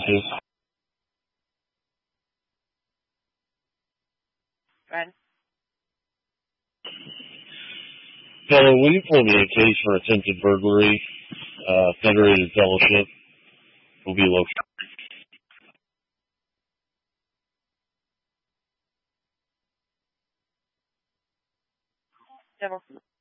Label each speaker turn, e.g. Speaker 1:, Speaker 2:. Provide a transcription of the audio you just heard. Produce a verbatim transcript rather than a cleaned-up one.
Speaker 1: to?
Speaker 2: Fred?
Speaker 1: Fellow, will you pull me a case for attempted burglary, uh, Federated Fellowship? Will be located.
Speaker 2: Never.